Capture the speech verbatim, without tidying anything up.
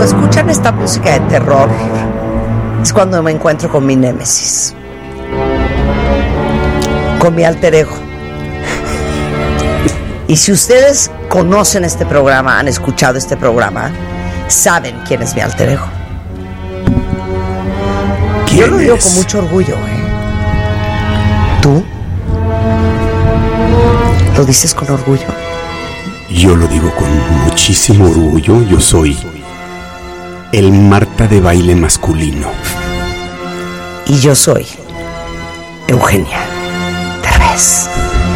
cuando escuchan esta música de terror, es cuando me encuentro con mi némesis, con mi alter ego. Y si ustedes conocen este programa, han escuchado este programa, saben quién es mi alter ego. Yo lo digo con mucho orgullo, ¿eh? ¿Tú? ¿Lo dices con orgullo? Yo lo digo con muchísimo orgullo. Yo soy el Marta de baile masculino. Y yo soy Eugenia Derbez.